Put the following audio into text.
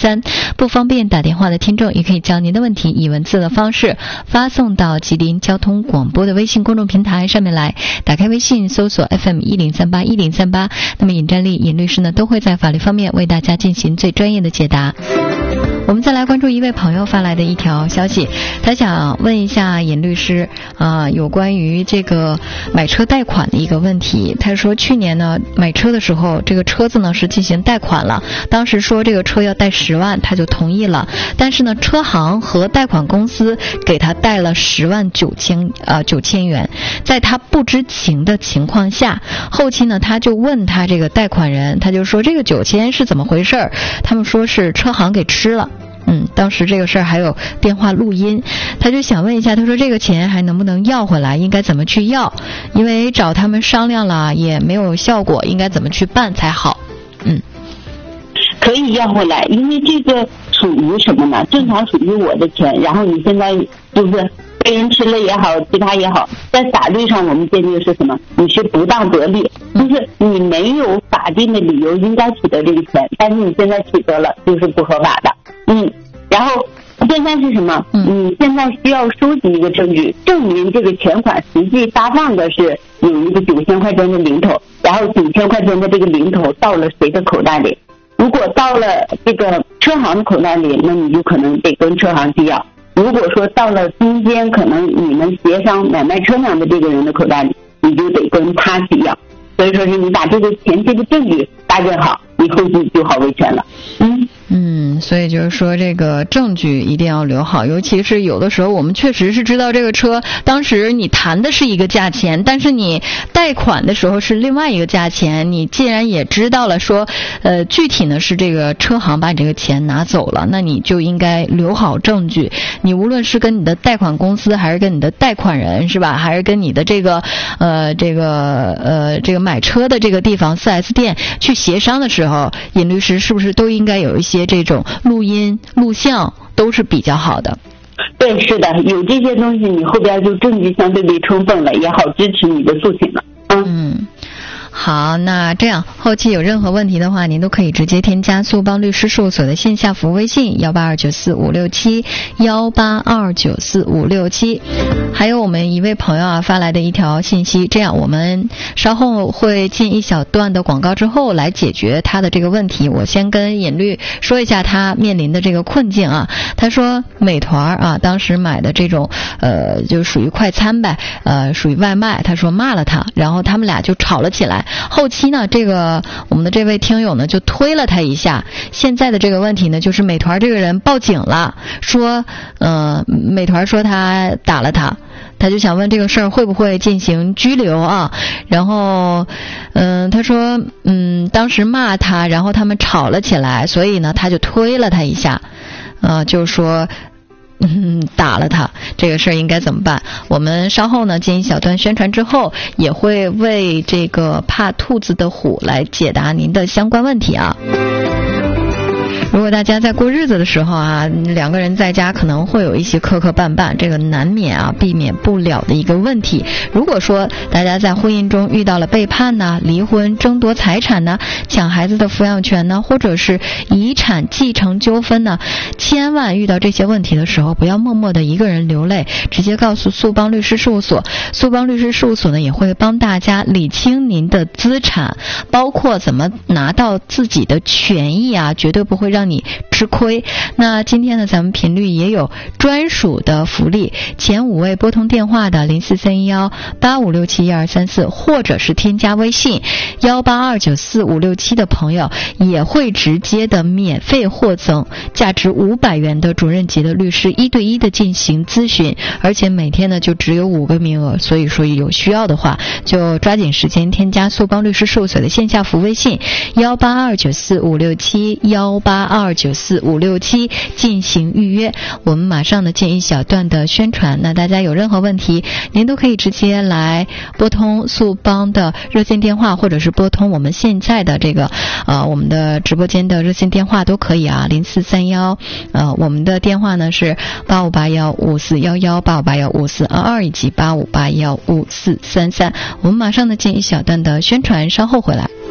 3333，不方便打电话的听众也可以将您的问题以文字的方式发送到吉林交通广播的微信公众平台上面来，打开微信搜索 FM10381038，那么尹占利尹律师呢都会在法律方面为大家进行最专业的解答。我们再来关注一位朋友发来的一条消息，他想问一下尹律师有关于这个买车贷款的一个问题。他说去年呢买车的时候，这个车子呢是进行贷款了，当时说这个车要贷10万，他就同意了，但是呢车行和贷款公司给他贷了10.9万元，在他不知情的情况下，后期呢他就问他这个贷款人，他就说这个9000是怎么回事，他们说是车行给吃了。当时这个事儿还有电话录音，他就想问一下，他说这个钱还能不能要回来，应该怎么去要，因为找他们商量了也没有效果，应该怎么去办才好。 可以要回来，因为这个属于什么呢？正常属于我的钱，然后你现在就是被人吃了也好，其他也好，在法律上我们鉴定是什么？你是不当得利，就是你没有法定的理由应该取得这个钱，但是你现在取得了，就是不合法的。然后现在是什么？你现在需要收集一个证据，证明这个钱款实际发放的是有一个9000块钱的零头，然后9000块钱的这个零头到了谁的口袋里？如果到了这个车行的口袋里，那你就可能得跟车行去要。如果说到了中间可能你们协商买卖车辆的这个人的口袋里，你就得跟他去要。所以说是你把这个前期的证据搭建好，你后期就好维权了。 所以就是说这个证据一定要留好，尤其是有的时候我们确实是知道这个车当时你谈的是一个价钱，但是你贷款的时候是另外一个价钱，你既然也知道了说具体呢是这个车行把你这个钱拿走了，那你就应该留好证据，你无论是跟你的贷款公司还是跟你的贷款人是吧，还是跟你的这个买车的这个地方 4S 店去协商的时候，尹律师是不是都应该有一些这种录音录像都是比较好的？ 对，是的，有这些东西你后边就证据相对比充分了，也好支持你的诉请了。 好，那这样后期有任何问题的话，您都可以直接添加苏邦律师事务所的线下服务微信182945567，182945567。还有我们一位朋友发来的一条信息，这样我们稍后会进一小段的广告之后来解决他的这个问题。我先跟尹律说一下他面临的这个困境他说美团当时买的这种就属于快餐呗，属于外卖，他说骂了他，然后他们俩就吵了起来，后期呢这个我们的这位听友呢就推了他一下，现在的这个问题呢就是美团这个人报警了，说美团说他打了他就想问这个事儿会不会进行拘留然后他说当时骂他，然后他们吵了起来，所以呢他就推了他一下就说打了他，这个事儿应该怎么办？我们稍后呢进一小段宣传之后，也会为这个怕兔子的虎来解答您的相关问题如果大家在过日子的时候两个人在家可能会有一些磕磕绊绊，这个难免避免不了的一个问题。如果说大家在婚姻中遇到了背叛离婚、争夺财产抢孩子的抚养权或者是遗产继承纠纷千万遇到这些问题的时候，不要默默的一个人流泪，直接告诉苏邦律师事务所。苏邦律师事务所呢也会帮大家理清您的资产，包括怎么拿到自己的权益绝对不会让你吃亏。那今天呢咱们频率也有专属的福利，前5位拨通电话的043185671234或者是添加微信182945567的朋友，也会直接的免费获赠价值500元的主任级的律师1对1的进行咨询，而且每天呢就只有5个名额，所以说有需要的话就抓紧时间添加苏邦律师事务所的线下服务微信182945567进行预约。我们马上呢进一小段的宣传，那大家有任何问题您都可以直接来拨通苏邦的热线电话，或者是拨通我们现在的这个我们的直播间的热线电话都可以0431我们的电话呢是85815411 85815422以及85815433。我们马上呢进一小段的宣传，稍后回来。